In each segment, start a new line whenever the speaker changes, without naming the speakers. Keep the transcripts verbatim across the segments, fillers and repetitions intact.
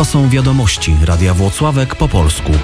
To są wiadomości Radia Włocławek po polsku.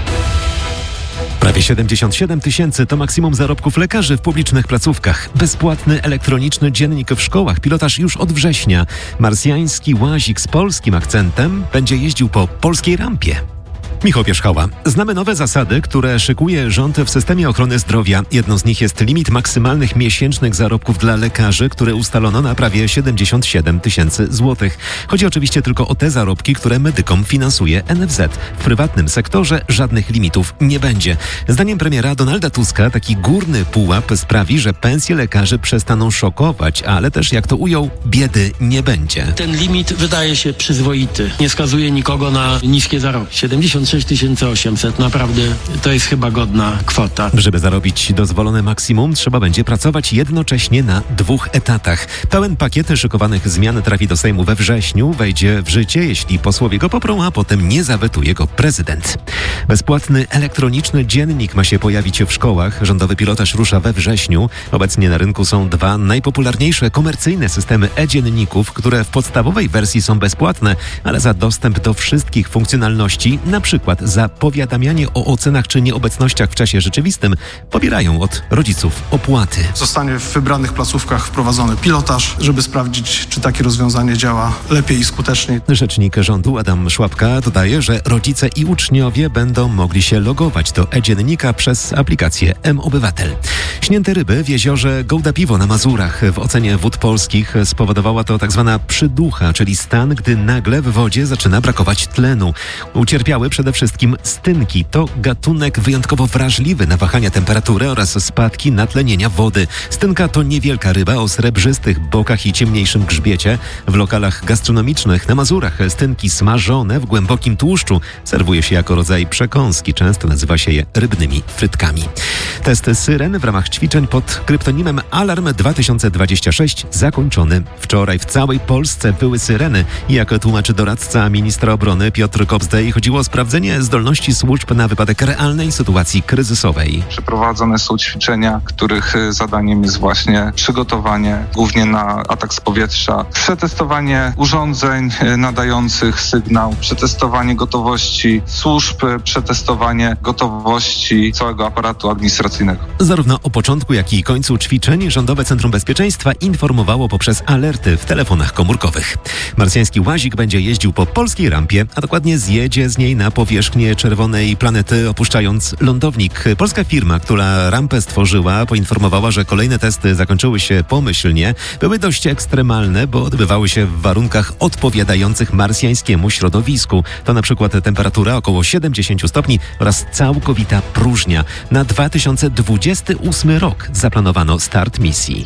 Prawie siedemdziesiąt siedem tysięcy to maksimum zarobków lekarzy w publicznych placówkach. Bezpłatny elektroniczny dziennik w szkołach, pilotaż już od września. Marsjański łazik z polskim akcentem będzie jeździł po polskiej rampie. Michał Pierzchała. Znamy nowe zasady, które szykuje rząd w systemie ochrony zdrowia. Jedną z nich jest limit maksymalnych miesięcznych zarobków dla lekarzy, które ustalono na prawie siedemdziesiąt siedem tysięcy złotych. Chodzi oczywiście tylko o te zarobki, które medykom finansuje N F Z. W prywatnym sektorze żadnych limitów nie będzie. Zdaniem premiera Donalda Tuska taki górny pułap sprawi, że pensje lekarzy przestaną szokować, ale też, jak to ujął, biedy nie będzie.
Ten limit wydaje się przyzwoity. Nie skazuje nikogo na niskie zarobki. siedemdziesiąt sześć tysięcy osiemset. Naprawdę to jest chyba godna kwota.
Żeby zarobić dozwolone maksimum, trzeba będzie pracować jednocześnie na dwóch etatach. Pełen pakiet szykowanych zmian trafi do Sejmu we wrześniu, wejdzie w życie, jeśli posłowie go poprą, a potem nie zawetuje go prezydent. Bezpłatny elektroniczny dziennik ma się pojawić w szkołach. Rządowy pilotaż rusza we wrześniu. Obecnie na rynku są dwa najpopularniejsze komercyjne systemy e-dzienników, które w podstawowej wersji są bezpłatne, ale za dostęp do wszystkich funkcjonalności, na przykład za powiadamianie o ocenach czy nieobecnościach w czasie rzeczywistym, pobierają od rodziców opłaty.
Zostanie w wybranych placówkach wprowadzony pilotaż, żeby sprawdzić, czy takie rozwiązanie działa lepiej i skuteczniej.
Rzecznik rządu Adam Szłapka dodaje, że rodzice i uczniowie będą mogli się logować do e-dziennika przez aplikację M-Obywatel. Śnięte ryby w jeziorze Gołda Piwo na Mazurach. W ocenie Wód Polskich spowodowała to tak zwana przyducha, czyli stan, gdy nagle w wodzie zaczyna brakować tlenu. Ucierpiały przede wszystkim stynki. To gatunek wyjątkowo wrażliwy na wahania temperatury oraz spadki natlenienia wody. Stynka to niewielka ryba o srebrzystych bokach i ciemniejszym grzbiecie. W lokalach gastronomicznych na Mazurach stynki smażone w głębokim tłuszczu serwuje się jako rodzaj przekąski. Często nazywa się je rybnymi frytkami. Test syren w ramach ćwiczeń pod kryptonimem Alarm dwa tysiące dwadzieścia sześć zakończony. Wczoraj w całej Polsce były syreny. Jak tłumaczy doradca ministra obrony Piotr Kobzdej, chodziło o sprawdzenie zdolności służb na wypadek realnej sytuacji kryzysowej.
Przeprowadzone są ćwiczenia, których zadaniem jest właśnie przygotowanie głównie na atak z powietrza, przetestowanie urządzeń nadających sygnał, przetestowanie gotowości służb, przetestowanie gotowości całego aparatu administracyjnego.
Zarówno o początku, jak i końcu ćwiczeń Rządowe Centrum Bezpieczeństwa informowało poprzez alerty w telefonach komórkowych. Marsjański łazik będzie jeździł po polskiej rampie, a dokładnie zjedzie z niej na powierzchnię czerwonej planety, opuszczając lądownik. Polska firma, która rampę stworzyła, poinformowała, że kolejne testy zakończyły się pomyślnie. Były dość ekstremalne, bo odbywały się w warunkach odpowiadających marsjańskiemu środowisku. To na przykład temperatura około siedemdziesiąt stopni oraz całkowita próżnia. Na dwa tysiące dwudziesty ósmy rok zaplanowano start misji.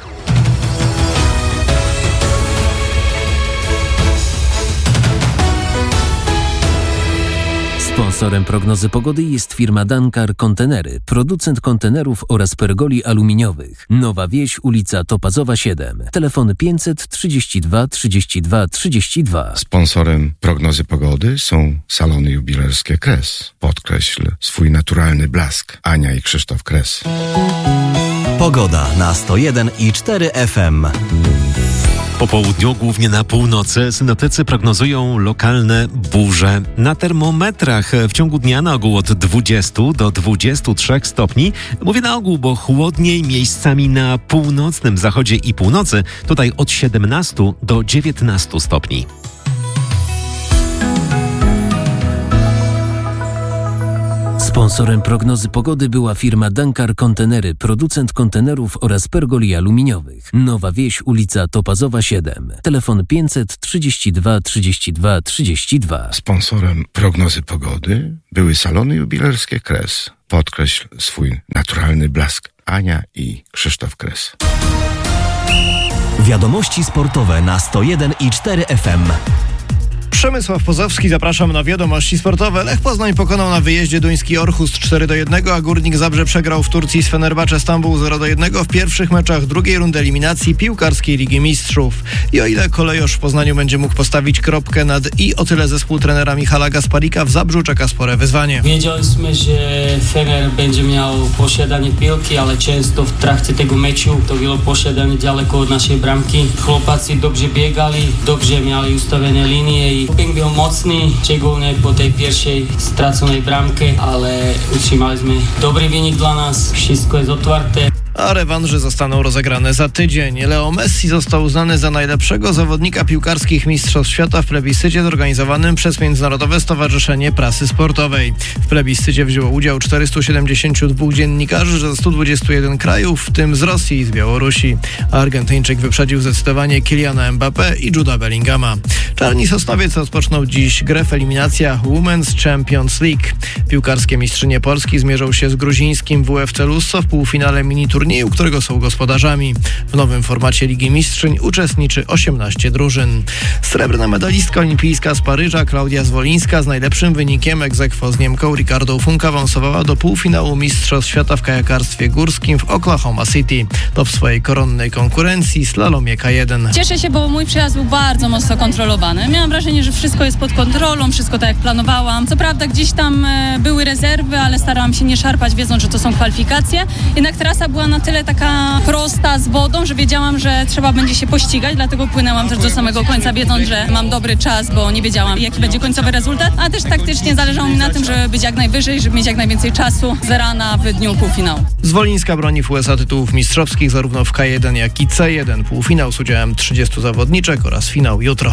Sponsorem prognozy pogody jest firma Dankar Kontenery, producent kontenerów oraz pergoli aluminiowych. Nowa Wieś, ulica Topazowa siedem. Telefon pięćset trzydzieści dwa trzydzieści dwa trzydzieści dwa.
Sponsorem prognozy pogody są salony jubilerskie Kres. Podkreśl swój naturalny blask. Ania i Krzysztof Kres.
Pogoda na sto jeden i cztery F M.
Po południu, głównie na północy, synoptycy prognozują lokalne burze. Na termometrach w ciągu dnia na ogół od dwudziestu do dwudziestu trzech stopni. Mówię na ogół, bo chłodniej miejscami na północnym zachodzie i północy. Tutaj od siedemnastu do dziewiętnastu stopni.
Sponsorem prognozy pogody była firma Dankar Kontenery, producent kontenerów oraz pergoli aluminiowych. Nowa Wieś, ulica Topazowa siedem. Telefon pięćset trzydzieści dwa trzydzieści dwa trzydzieści dwa.
Sponsorem prognozy pogody były salony jubilerskie Kres. Podkreśl swój naturalny blask. Ania i Krzysztof Kres.
Wiadomości sportowe na sto jeden i cztery F M.
Przemysław Pozowski, zapraszam na wiadomości sportowe. Lech Poznań pokonał na wyjeździe duński Orhus cztery do jednego, a Górnik Zabrze przegrał w Turcji z Fenerbahce Stambuł zero do jednego w pierwszych meczach drugiej rundy eliminacji piłkarskiej Ligi Mistrzów. I o ile kolejorz w Poznaniu będzie mógł postawić kropkę nad i, o tyle zespół trenera Michala Gasparika w Zabrzu czeka spore wyzwanie.
Wiedzieliśmy, że Fener będzie miał posiadanie piłki, ale często w trakcie tego meczu to było posiadanie daleko od naszej bramki. Chłopacy dobrze biegali, dobrze mieli ustawione linie i Doping był mocny, szczególnie po tej pierwszej straconej bramce, ale utrzymaliśmy dobry wynik dla nas, wszystko jest otwarte.
A rewanże zostaną rozegrane za tydzień. Leo Messi został uznany za najlepszego zawodnika piłkarskich Mistrzostw Świata w plebiscycie zorganizowanym przez Międzynarodowe Stowarzyszenie Prasy Sportowej. W plebiscycie wzięło udział czterystu siedemdziesięciu dwóch dziennikarzy ze stu dwudziestu jeden krajów, w tym z Rosji i z Białorusi. Argentyńczyk wyprzedził zdecydowanie Kyliana Mbappé i Juda Bellingama. Czarni Sosnowiec rozpoczną dziś grę w eliminacjach Women's Champions League. Piłkarskie mistrzynie Polski zmierzą się z gruzińskim W F C Lusso w półfinale mini turnieju, którego są gospodarzami. W nowym formacie Ligi Mistrzyń uczestniczy osiemnaście drużyn. Srebrna medalistka olimpijska z Paryża Klaudia Zwolińska z najlepszym wynikiem ex aequo z Niemką Ricardą Funk awansowała do półfinału Mistrzostw Świata w kajakarstwie górskim w Oklahoma City. To w swojej koronnej konkurencji slalomie K jeden.
Cieszę się, bo mój przyjazd był bardzo mocno kontrolowany. Miałam wrażenie, że wszystko jest pod kontrolą, wszystko tak jak planowałam. Co prawda gdzieś tam e, były rezerwy, ale starałam się nie szarpać, wiedząc, że to są kwalifikacje. Jednak trasa była na tyle taka prosta z wodą, że wiedziałam, że trzeba będzie się pościgać, dlatego płynęłam też do samego końca, wiedząc, że mam dobry czas, bo nie wiedziałam, jaki będzie końcowy rezultat, a też taktycznie zależało mi na tym, żeby być jak najwyżej, żeby mieć jak najwięcej czasu z rana w dniu półfinału.
Zwolińska broni w U S A tytułów mistrzowskich zarówno w K jeden, jak i C jeden. Półfinał z udziałem trzydziestu zawodniczek oraz finał jutro.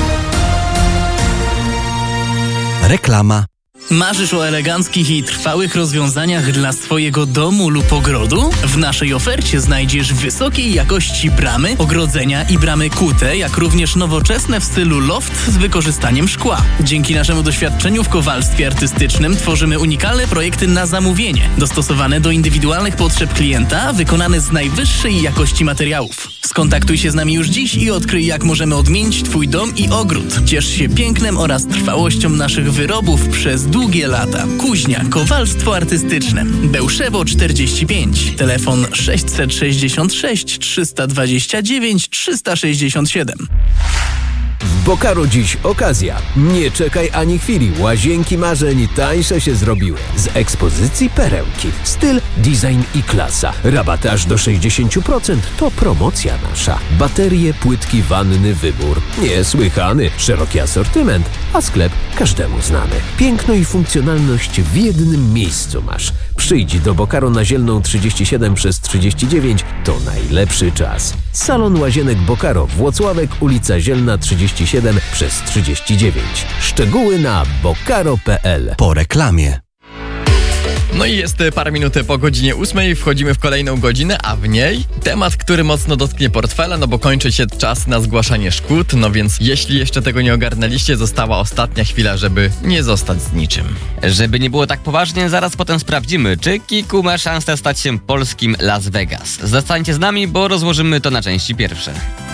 Reklama.
Marzysz o eleganckich i trwałych rozwiązaniach dla swojego domu lub ogrodu? W naszej ofercie znajdziesz wysokiej jakości bramy, ogrodzenia i bramy kute, jak również nowoczesne w stylu loft z wykorzystaniem szkła. Dzięki naszemu doświadczeniu w kowalstwie artystycznym tworzymy unikalne projekty na zamówienie, dostosowane do indywidualnych potrzeb klienta, wykonane z najwyższej jakości materiałów. Skontaktuj się z nami już dziś i odkryj, jak możemy odmienić Twój dom i ogród. Ciesz się pięknem oraz trwałością naszych wyrobów przez długie lata. Kuźnia, kowalstwo artystyczne. Bełszewo czterdzieści pięć. Telefon sześćset sześćdziesiąt sześć trzysta dwadzieścia dziewięć trzysta sześćdziesiąt siedem.
W Bocaro dziś okazja. Nie czekaj ani chwili. Łazienki marzeń tańsze się zrobiły. Z ekspozycji perełki. Styl, design i klasa. Rabaty aż do sześćdziesiąt procent. To promocja nasza. Baterie, płytki, wanny, wybór. Niesłychany. Szeroki asortyment. A sklep każdemu znany. Piękno i funkcjonalność w jednym miejscu masz. Przyjdź do Bocaro na Zielną trzydzieści siedem przez trzydzieści dziewięć. To najlepszy czas. Salon Łazienek Bocaro. Włocławek, ulica Zielna trzydzieści siedem przez trzydzieści dziewięć. Szczegóły na bocaro kropka p l.
Po reklamie.
No i jest parę minut po godzinie ósmej, wchodzimy w kolejną godzinę, a w niej temat, który mocno dotknie portfela, no bo kończy się czas na zgłaszanie szkód, no więc jeśli jeszcze tego nie ogarnęliście, została ostatnia chwila, żeby nie zostać z niczym.
Żeby nie było tak poważnie, zaraz potem sprawdzimy, czy Kiku ma szansę stać się polskim Las Vegas. Zostańcie z nami, bo rozłożymy to na części pierwsze.